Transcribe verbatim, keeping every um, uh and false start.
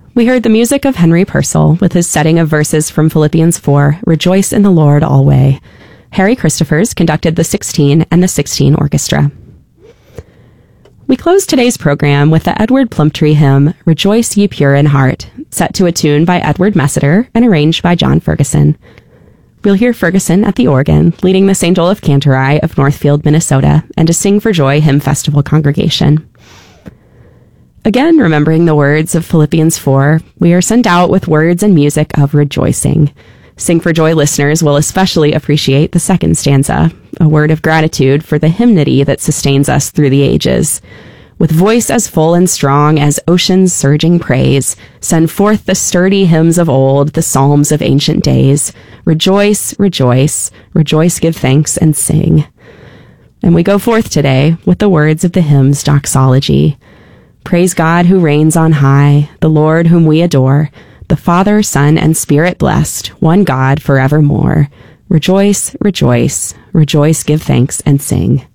We heard the music of Henry Purcell with his setting of verses from Philippians four, Rejoice in the Lord alway. Harry Christophers conducted the sixteen and the sixteen orchestra. We close today's program with the Edward Plumptre hymn, Rejoice Ye Pure in Heart, set to a tune by Edward Messiter and arranged by John Ferguson. We'll hear Ferguson at the organ, leading the Saint Olaf Cantori of Northfield, Minnesota, and a Sing for Joy Hymn Festival congregation. Again, remembering the words of Philippians four, we are sent out with words and music of rejoicing. Sing for Joy listeners will especially appreciate the second stanza, a word of gratitude for the hymnody that sustains us through the ages. With voice as full and strong as ocean's surging praise, send forth the sturdy hymns of old, the psalms of ancient days. Rejoice, rejoice, rejoice, give thanks, and sing. And we go forth today with the words of the hymn's doxology. Praise God who reigns on high, the Lord whom we adore, the Father, Son, and Spirit blessed, one God forevermore. Rejoice, rejoice, rejoice, give thanks, and sing.